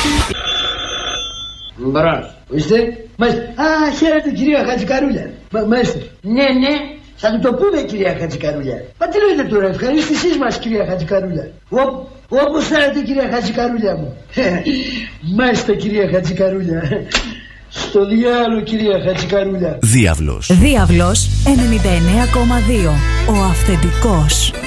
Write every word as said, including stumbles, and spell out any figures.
Μπρος. Είστε. Μάλιστα. Α, χαίρετε κυρία Χατζικαρούλια. Μα, μάλιστα. Ναι, ναι. Θα του το πούμε κυρία Χατζικαρούλια. Μα τι λέτε τώρα, ευχαρίστησής μας κυρία Χατζικαρούλια. Όπως θέλετε κυρία Χατζικαρούλια μου. Μάλιστα κυρία Χατζικαρούλια. Στο διάλογο κυρία Χατζικαρούλια. Διάβλος. Διάβλος ενενήντα εννέα κόμμα δύο. Ο αυθεντικός.